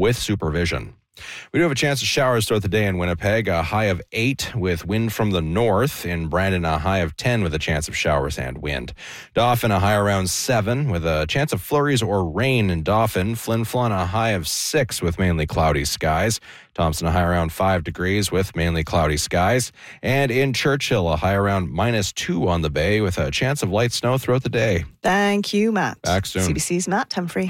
with supervision. We do have a chance of showers throughout the day in Winnipeg, a high of 8 with wind from the north. In Brandon, a high of 10 with a chance of showers and wind. Dauphin, a high around 7 with a chance of flurries or rain in Dauphin. Flin Flon, a high of 6 with mainly cloudy skies. Thompson, a high around 5 degrees with mainly cloudy skies. And in Churchill, a high around -2 on the bay with a chance of light snow throughout the day. Thank you, Matt. Back soon. CBC's Matt Humphrey.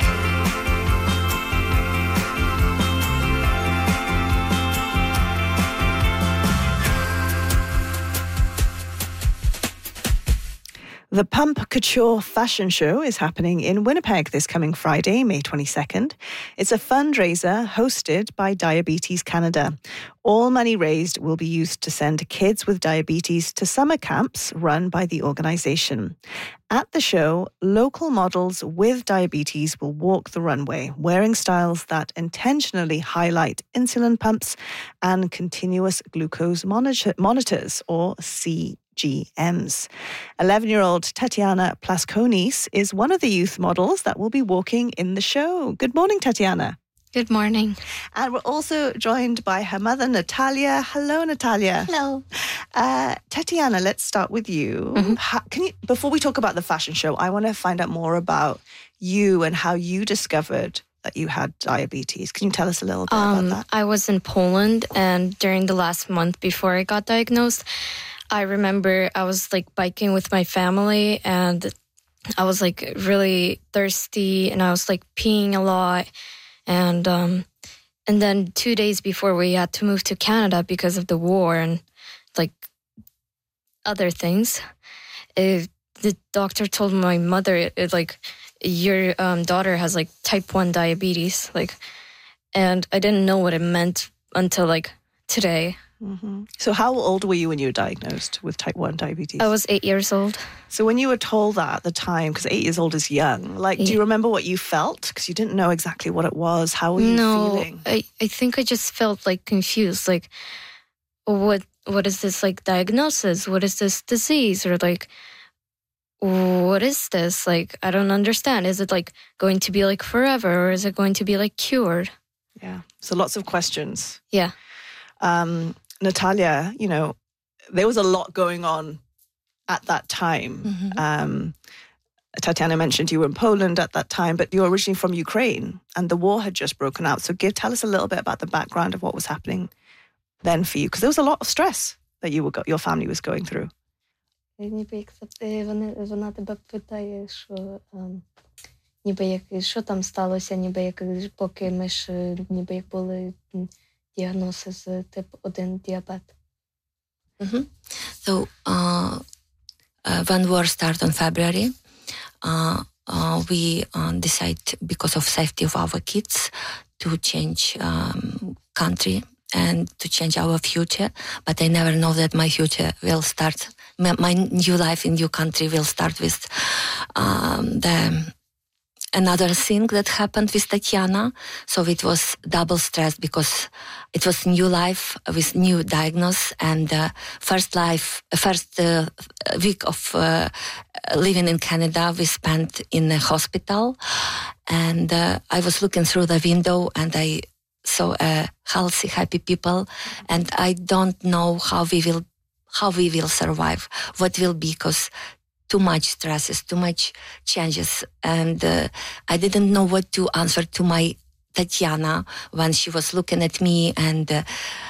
The Pump Couture Fashion Show is happening in Winnipeg this coming Friday, May 22nd. It's a fundraiser hosted by Diabetes Canada. All money raised will be used to send kids with diabetes to summer camps run by the organisation. At the show, local models with diabetes will walk the runway, wearing styles that intentionally highlight insulin pumps and continuous glucose monitors, or CGMs. 11-year-old Tatiana Plaskonis is one of the youth models that will be walking in the show. Good morning, Tatiana. Good morning. And we're also joined by her mother, Natalia. Hello, Natalia. Hello. Tatiana, let's start with you. Mm-hmm. Before we talk about the fashion show, I want to find out more about you and how you discovered that you had diabetes. Can you tell us a little bit about that? I was in Poland, and during the last month before I got diagnosed, I remember I was biking with my family, and I was really thirsty, and I was peeing a lot. And then 2 days before we had to move to Canada because of the war and other things, the doctor told my mother your daughter has type 1 diabetes, and I didn't know what it meant until today. Mm-hmm. So how old were you when you were diagnosed with type 1 diabetes? I was 8 years old. So when you were told that at the time, because 8 years old is young, do you remember what you felt? Because you didn't know exactly what it was. How were you feeling? I think I just felt confused. What is this diagnosis? What is this disease? Or what is this? I don't understand. Is it going to be forever, or is it going to be cured? Yeah. So lots of questions. Yeah. Natalia, there was a lot going on at that time. Mm-hmm. Tatiana mentioned you were in Poland at that time, but you're originally from Ukraine and the war had just broken out. So tell us a little bit about the background of what was happening then for you, because there was a lot of stress that your family was going through. Вона тебе питає, що там сталося, поки ми ж були діагнози з тип 1 діабет. Mm-hmm. So when war started on February, we decide, because of safety of our kids, to change country and to change our future. But I never know that my future will start. My new life in new country will start with another thing that happened with Tatiana. So it was double stress because it was new life with new diagnosis, and first week of living in Canada we spent in a hospital, and I was looking through the window and I saw healthy, happy people, and I don't know how we will survive, what will be, because too much stresses, too much changes. And I didn't know what to answer to my Tatiana when she was looking at me. And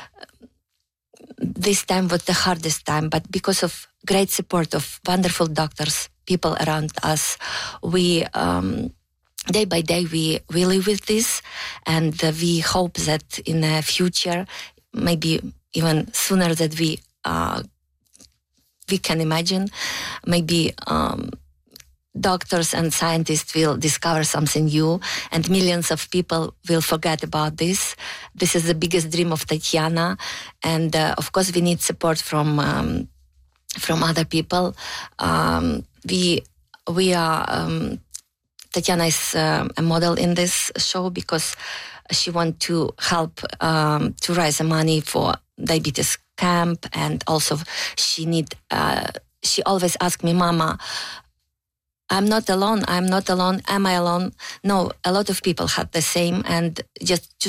this time was the hardest time. But because of great support of wonderful doctors, people around us, we day by day we live with this. And we hope that in the future, maybe even sooner that we can imagine, maybe doctors and scientists will discover something new and millions of people will forget about this. This is the biggest dream of Tatiana. And of course, we need support from other people. We are, Tatiana is a model in this show because she wants to help to raise the money for diabetes camp, and also she always asks me, Mama, I'm not alone, am I alone? No, a lot of people had the same, and just to